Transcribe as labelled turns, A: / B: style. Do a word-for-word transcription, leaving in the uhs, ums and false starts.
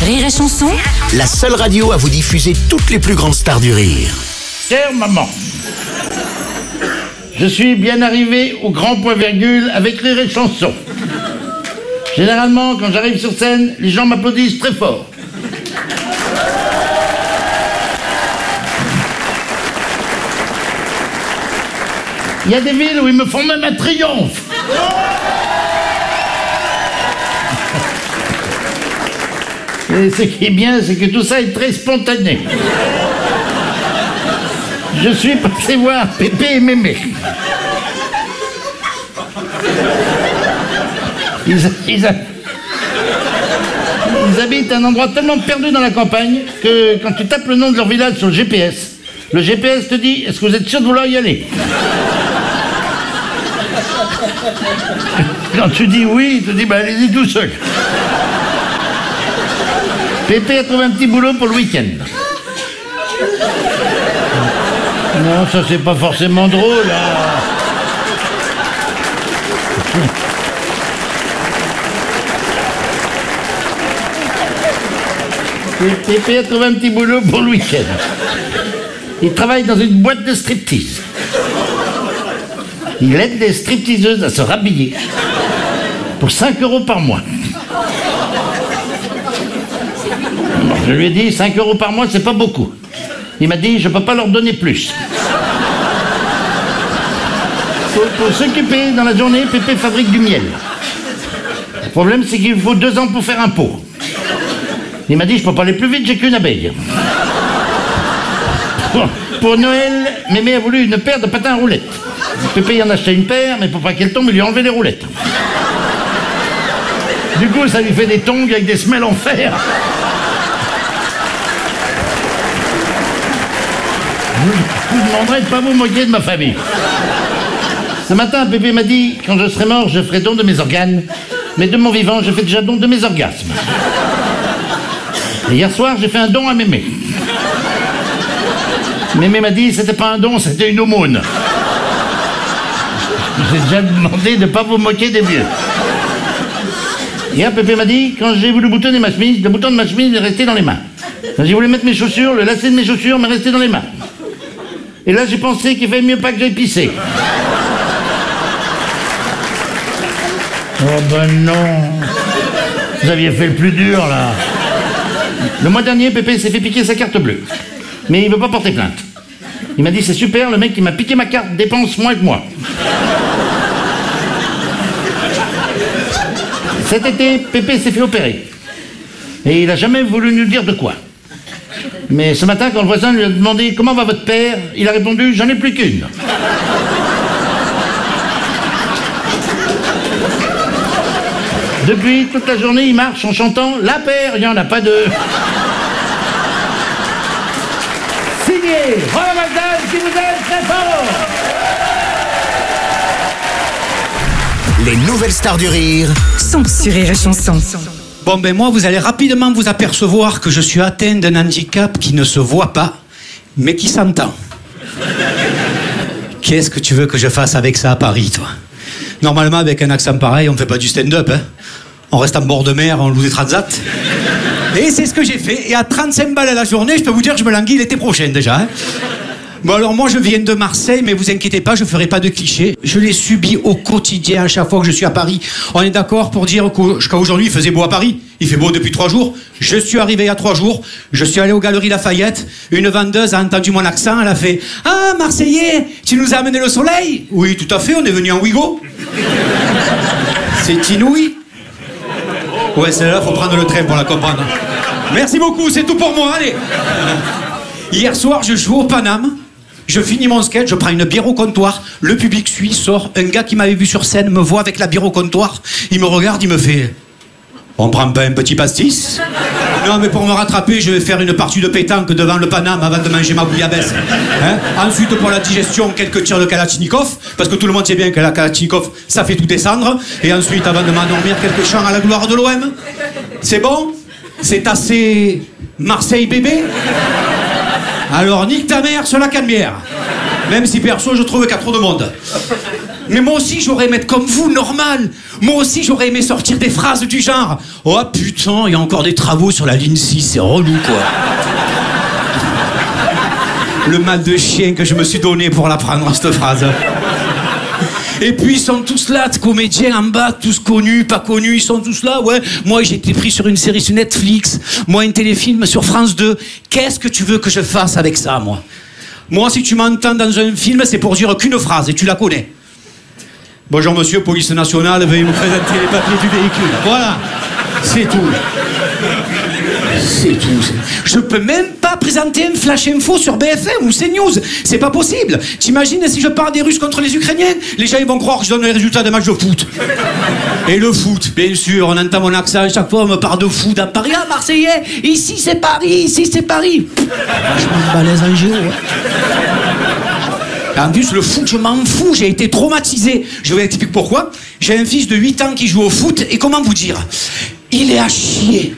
A: Rire et Chanson,
B: la seule radio à vous diffuser toutes les plus grandes stars du rire.
C: Chère maman, je suis bien arrivé au grand point virgule avec Rire et Chanson. Généralement, quand j'arrive sur scène, les gens m'applaudissent très fort. Il y a des villes où ils me font même un triomphe. Et ce qui est bien, c'est que tout ça est très spontané. Je suis passé voir Pépé et Mémé. Ils, ils, ils habitent à un endroit tellement perdu dans la campagne que quand tu tapes le nom de leur village sur le G P S, le G P S te dit « Est-ce que vous êtes sûr de vouloir y aller ?» Quand tu dis oui, il te dit bah, « Allez-y tout seul. » Pépé a trouvé un petit boulot pour le week-end. Non, ça c'est pas forcément drôle, hein. Pépé a trouvé un petit boulot pour le week-end. Il travaille dans une boîte de striptease. Il aide les stripteaseuses à se rhabiller pour cinq euros par mois. Bon, je lui ai dit, cinq euros par mois, c'est pas beaucoup. Il m'a dit, je peux pas leur donner plus. Pour, pour s'occuper dans la journée, Pépé fabrique du miel. Le problème, c'est qu'il faut deux ans pour faire un pot. Il m'a dit, je peux pas aller plus vite, j'ai qu'une abeille. Pour, pour Noël, Mémé a voulu une paire de patins à roulettes. Pépé y en a acheté une paire, mais pour pas qu'elle tombe, il lui a enlevé les roulettes. Du coup, ça lui fait des tongs avec des semelles en fer. Je vous demanderai de ne pas vous moquer de ma famille. Ce matin, Pépé m'a dit, quand je serai mort, je ferai don de mes organes, mais de mon vivant, je fais déjà don de mes orgasmes. Et hier soir, j'ai fait un don à Mémé. Mémé m'a dit, c'était pas un don, c'était une aumône. J'ai déjà demandé de ne pas vous moquer des vieux. Hier, Pépé m'a dit, quand j'ai voulu boutonner ma chemise, le bouton de ma chemise est resté dans les mains. Quand j'ai voulu mettre mes chaussures, le lacet de mes chaussures m'est resté dans les mains. Et là, j'ai pensé qu'il fallait mieux pas que j'aille pisser. Oh ben non. Vous aviez fait le plus dur, là. Le mois dernier, Pépé s'est fait piquer sa carte bleue. Mais il veut pas porter plainte. Il m'a dit, c'est super, le mec qui m'a piqué ma carte dépense moins que moi. Cet été, Pépé s'est fait opérer. Et il a jamais voulu nous dire de quoi. Mais ce matin, quand le voisin lui a demandé « Comment va votre père ?», il a répondu « J'en ai plus qu'une ». Depuis, toute la journée, il marche en chantant « La paire, il n'y en a pas deux ». Signé Roland Magdal qui vous aime très fort.
B: Les nouvelles stars du rire
A: sont sur Rire et Chanson.
D: Bon ben moi, vous allez rapidement vous apercevoir que je suis atteint d'un handicap qui ne se voit pas, mais qui s'entend. Qu'est-ce que tu veux que je fasse avec ça à Paris, toi? Normalement, avec un accent pareil, on ne fait pas du stand-up, hein. On reste en bord de mer, on loue des transats. Et c'est ce que j'ai fait. Et à trente-cinq balles à la journée, je peux vous dire que je me languis l'été prochain déjà, hein. Bon alors moi je viens de Marseille, mais vous inquiétez pas, je ferai pas de clichés. Je l'ai subi au quotidien à chaque fois que je suis à Paris. On est d'accord pour dire qu'aujourd'hui il faisait beau à Paris. Il fait beau depuis trois jours. Je suis arrivé il y a trois jours. Je suis allé aux Galeries Lafayette. Une vendeuse a entendu mon accent. Elle a fait « Ah Marseillais, tu nous as amené le soleil ?» Oui, tout à fait, on est venu en Ouigo. C'est inouï. Ouais, celle-là, faut prendre le train pour la comprendre. Merci beaucoup, c'est tout pour moi, allez. Hier soir, je joue au Paname. Je finis mon sketch, je prends une bière au comptoir. Le public suit, sort. Un gars qui m'avait vu sur scène me voit avec la bière au comptoir. Il me regarde, il me fait... On prend pas un petit pastis? Non, mais pour me rattraper, je vais faire une partie de pétanque devant le Paname avant de manger ma bouillabaisse. Hein? Ensuite, pour la digestion, quelques tirs de Kalachnikov, parce que tout le monde sait bien que la Kalachnikov, ça fait tout descendre. Et ensuite, avant de m'endormir, quelques chants à la gloire de l'O M. C'est bon? C'est assez... Marseille bébé? Alors, nique ta mère sur la canne-bière. Même si perso, je trouve qu'il y a trop de monde. Mais moi aussi, j'aurais aimé être comme vous, normal. Moi aussi, j'aurais aimé sortir des phrases du genre « Oh putain, il y a encore des travaux sur la ligne six, c'est relou, quoi. » Le mal de chien que je me suis donné pour l'apprendre, cette phrase. Et puis, ils sont tous là, de comédiens en bas, tous connus, pas connus, ils sont tous là, ouais. Moi, j'ai été pris sur une série sur Netflix. Moi, un téléfilm sur France deux. Qu'est-ce que tu veux que je fasse avec ça, moi? Moi, si tu m'entends dans un film, c'est pour dire qu'une phrase, et tu la connais. Bonjour monsieur, police nationale, veuillez me présenter les papiers du véhicule. Voilà, c'est tout. C'est tout. Je peux même pas présenter un flash info sur B F M ou CNews. C'est pas possible. T'imagines si je parle des Russes contre les Ukrainiens? Les gens ils vont croire que je donne les résultats des matchs de foot. Et le foot, bien sûr, on entend mon accent chaque fois, on me parle de foot à Paris. Ah, Marseillais, ici c'est Paris, ici c'est Paris. Vachement balèze en géo. En plus, le foot, je m'en fous, j'ai été traumatisé. Je vous explique pourquoi. J'ai un fils de huit ans qui joue au foot, et comment vous dire? Il est à chier.